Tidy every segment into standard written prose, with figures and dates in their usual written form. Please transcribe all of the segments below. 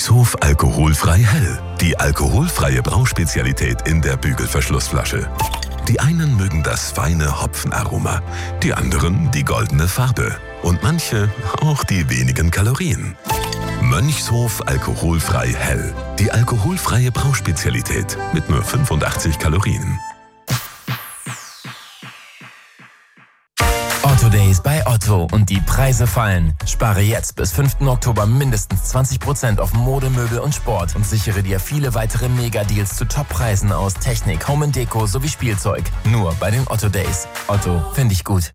Mönchshof alkoholfrei hell. Die alkoholfreie Brauspezialität in der Bügelverschlussflasche. Die einen mögen das feine Hopfenaroma, die anderen die goldene Farbe und manche auch die wenigen Kalorien. Mönchshof alkoholfrei hell. Die alkoholfreie Brauspezialität mit nur 85 Kalorien. Otto Days bei Otto und die Preise fallen. Spare jetzt bis 5. Oktober mindestens 20% auf Mode, Möbel und Sport und sichere dir viele weitere Mega-Deals zu Top-Preisen aus Technik, Home & Deko sowie Spielzeug. Nur bei den Otto Days. Otto, finde ich gut.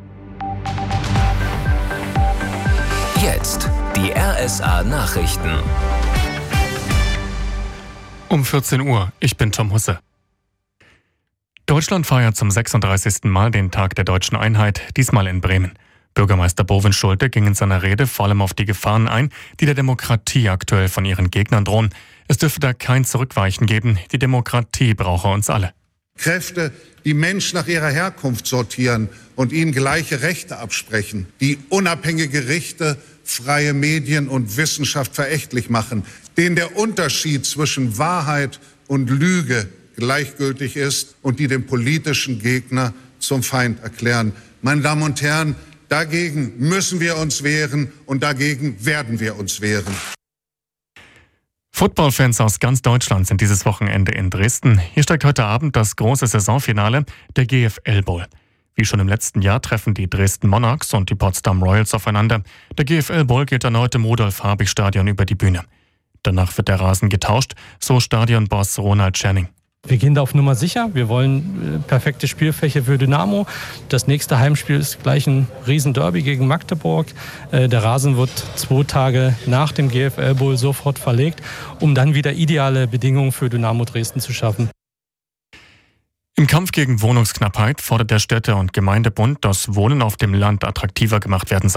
Jetzt die RSA Nachrichten. Um 14 Uhr, ich bin Tom Husse. Deutschland feiert zum 36. Mal den Tag der deutschen Einheit, diesmal in Bremen. Bürgermeister Bovin Schulte ging in seiner Rede vor allem auf die Gefahren ein, die der Demokratie aktuell von ihren Gegnern drohen. Es dürfe da kein Zurückweichen geben, die Demokratie brauche uns alle. Kräfte, die Menschen nach ihrer Herkunft sortieren und ihnen gleiche Rechte absprechen, die unabhängige Gerichte, freie Medien und Wissenschaft verächtlich machen, denen der Unterschied zwischen Wahrheit und Lüge gleichgültig ist und die den politischen Gegner zum Feind erklären. Meine Damen und Herren, dagegen müssen wir uns wehren und dagegen werden wir uns wehren. Footballfans aus ganz Deutschland sind dieses Wochenende in Dresden. Hier steigt heute Abend das große Saisonfinale, der GFL Bowl. Wie schon im letzten Jahr treffen die Dresden Monarchs und die Potsdam Royals aufeinander. Der GFL Bowl geht erneut im Rudolf-Habich-Stadion über die Bühne. Danach wird der Rasen getauscht, so Stadionboss Ronald Channing. Wir gehen da auf Nummer sicher. Wir wollen perfekte Spielfläche für Dynamo. Das nächste Heimspiel ist gleich ein Riesenderby gegen Magdeburg. Der Rasen wird 2 Tage nach dem GFL Bowl sofort verlegt, um dann wieder ideale Bedingungen für Dynamo Dresden zu schaffen. Im Kampf gegen Wohnungsknappheit fordert der Städte- und Gemeindebund, dass Wohnen auf dem Land attraktiver gemacht werden soll.